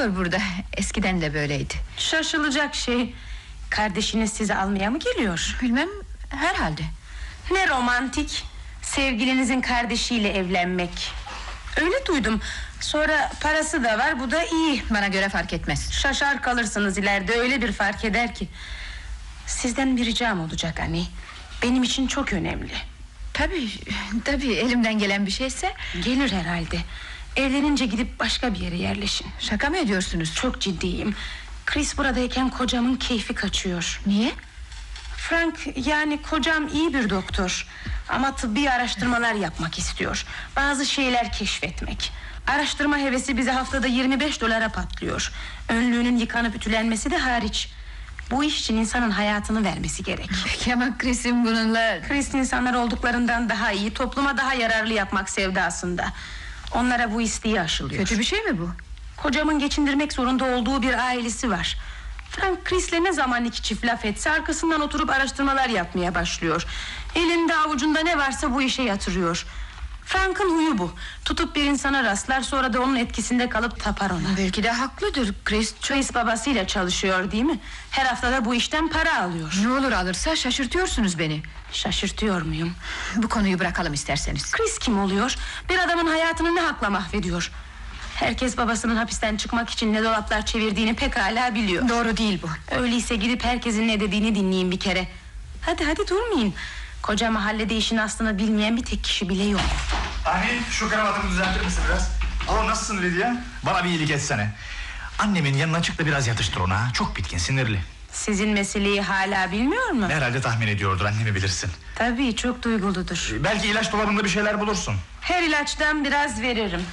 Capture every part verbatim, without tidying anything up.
oluyor burada? Eskiden de böyleydi. Şaşılacak şey. Kardeşiniz sizi almaya mı geliyor? Bilmem, herhalde. Ne romantik. Sevgilinizin kardeşiyle evlenmek. Öyle duydum. Sonra parası da var, bu da iyi. Bana göre fark etmez. Şaşar kalırsınız ileride, öyle bir fark eder ki. Sizden bir ricam olacak anne. Benim için çok önemli. Tabii, tabii elimden gelen bir şeyse. Gelir herhalde. Evlenince gidip başka bir yere yerleşin. Şaka mı ediyorsunuz? Çok ciddiyim. Chris buradayken kocamın keyfi kaçıyor. Niye? Frank, yani kocam iyi bir doktor. Ama tıbbi araştırmalar yapmak istiyor. Bazı şeyler keşfetmek. Araştırma hevesi bize haftada yirmi beş dolara patlıyor. Önlüğünün yıkanıp ütülenmesi de hariç. Bu iş için insanın hayatını vermesi gerek. Peki ama Chris'in bununla... Chris insanlar olduklarından daha iyi, topluma daha yararlı yapmak sevdasında. Onlara bu isteği aşılıyor. Kötü bir şey mi bu? Kocamın geçindirmek zorunda olduğu bir ailesi var. Frank Chris'le ne zaman iki çift laf etse arkasından oturup araştırmalar yapmaya başlıyor. Elinde avucunda ne varsa bu işe yatırıyor. Frank'ın huyu bu. Tutup bir insana rastlar, sonra da onun etkisinde kalıp tapar ona. Belki de haklıdır. Chris çok... Chris babasıyla çalışıyor değil mi? Her haftada bu işten para alıyor. Ne olur alırsa şaşırtıyorsunuz beni. Şaşırtıyor muyum? Bu konuyu bırakalım isterseniz. Chris kim oluyor? Bir adamın hayatını ne hakla mahvediyor? Herkes babasının hapisten çıkmak için ne dolaplar çevirdiğini pekala biliyor. Doğru değil bu. Öyleyse gidip herkesin ne dediğini dinleyin bir kere. Hadi hadi durmayın. Koca mahallede işin aslını bilmeyen bir tek kişi bile yok. Hani şu kravatımı düzeltir misin biraz? Alo, nasılsın Lydia? Bana bir iyilik etsene. Annemin yanına çık da biraz yatıştır ona. Çok bitkin, sinirli. Sizin meseleyi hala bilmiyor mu? Herhalde tahmin ediyordur, annemi bilirsin. Tabii, çok duyguludur. Belki ilaç dolabında bir şeyler bulursun. Her ilaçtan biraz veririm.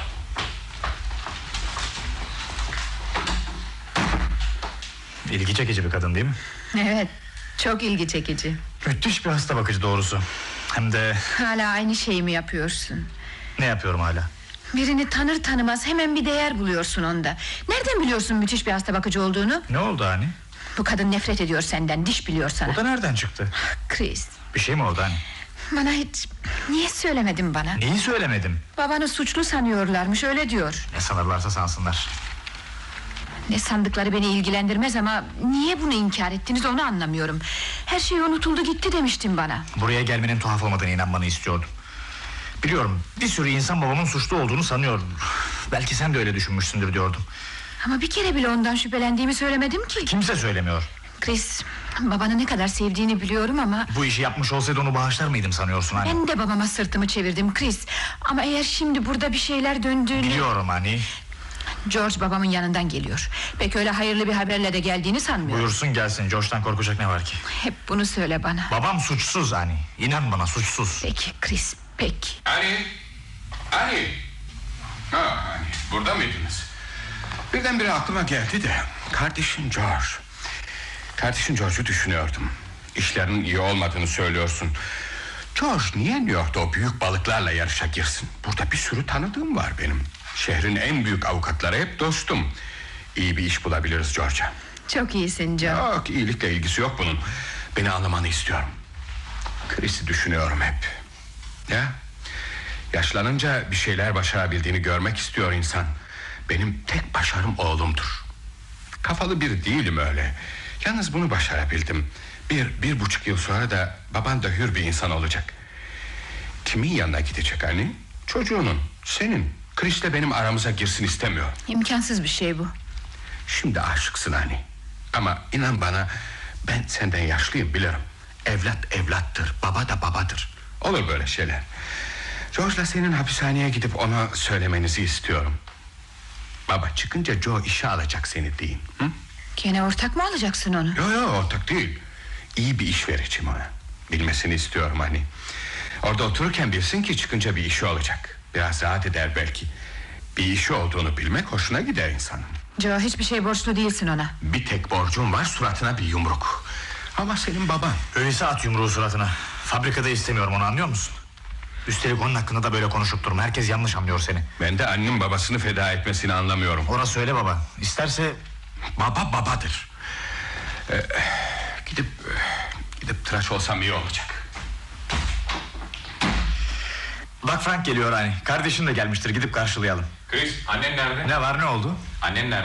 İlgi çekici bir kadın değil mi? Evet, çok ilgi çekici. Müthiş bir hasta bakıcı doğrusu. Hem de... Hala aynı şeyi mi yapıyorsun? Ne yapıyorum hala? Birini tanır tanımaz hemen bir değer buluyorsun onda. Nereden biliyorsun müthiş bir hasta bakıcı olduğunu? Ne oldu hani? Bu kadın nefret ediyor senden, diş biliyor sana. O da nereden çıktı? Chris, Bir şey mi oldu hani? bana hiç... Niye söylemedin bana? Neyi söylemedim? Babanı suçlu sanıyorlarmış, öyle diyor. Ne sanırlarsa sansınlar. Ne sandıkları beni ilgilendirmez ama... Niye bunu inkar ettiniz onu anlamıyorum. Her şey unutuldu gitti demiştin bana. Buraya gelmenin tuhaf olmadığına inanmanı istiyordum. Biliyorum, bir sürü insan babamın suçlu olduğunu sanıyor. Belki sen de öyle düşünmüşsündür diyordum. Ama bir kere bile ondan şüphelendiğimi söylemedim ki. Kimse söylemiyor. Chris, babanı ne kadar sevdiğini biliyorum ama... Bu işi yapmış olsaydı onu bağışlar mıydım sanıyorsun hani? Ben de babama sırtımı çevirdim Chris. Ama eğer şimdi burada bir şeyler döndüğünü... Biliyorum hani. George babamın yanından geliyor. Pek öyle hayırlı bir haberle de geldiğini sanmıyorum. Buyursun gelsin, George'dan korkacak ne var ki? Hep bunu söyle bana. Babam suçsuz hani. İnan bana, suçsuz. Peki Chris, peki. Annie, Annie. Ha, Annie, burada mıydınız? Birdenbire aklıma geldi de. Kardeşin George. Kardeşin George'u düşünüyordum. İşlerinin iyi olmadığını söylüyorsun. George niye New York'ta o büyük balıklarla yarışa girsin? Burada bir sürü tanıdığım var benim. Şehrin en büyük avukatları hep dostum. İyi bir iş bulabiliriz George'a. Çok iyisin Joe. Yok, iyilikle ilgisi yok bunun. Beni anlamanı istiyorum. Chris'i düşünüyorum hep. Ya, yaşlanınca bir şeyler başarabildiğini görmek istiyor insan. Benim tek başarım oğlumdur. Kafalı bir değilim öyle. Yalnız bunu başarabildim. Bir, bir buçuk yıl sonra da baban da hür bir insan olacak. Kimin yanına gidecek anne? Çocuğunun, senin. Chris'le benim aramıza girsin istemiyor. İmkansız bir şey bu. Şimdi aşıksın anne. Ama inan bana, ben senden yaşlıyım bilirim. Evlat evlattır, baba da babadır. Olur böyle şeyler. George'la senin hapishaneye gidip ona söylemenizi istiyorum. Baba çıkınca Joe işe alacak seni deyin. Hı? Gene ortak mı alacaksın onu? Yok yok, ortak değil. İyi bir iş vereceğim ona. Bilmesini istiyorum hani. Orada otururken bilsin ki çıkınca bir işi olacak. Biraz rahat eder belki. Bir işi olduğunu bilmek hoşuna gider insanın. Joe, hiçbir şey borçlu değilsin ona. Bir tek borcum var, suratına bir yumruk. Ama senin baban. Öyleyse at yumruğu suratına. Fabrikada istemiyorum onu, anlıyor musun? Üstelik onun hakkında da böyle konuşup durma. Herkes yanlış anlıyor seni. Ben de annem babasını feda etmesini anlamıyorum. Orası öyle baba. İsterse... Baba babadır. Ee, gidip Gidip tıraş olsam iyi olacak. Bak Frank geliyor hani. Kardeşin de gelmiştir, gidip karşılayalım. Chris, annen nerede? Ne var, ne oldu? Annen nerede?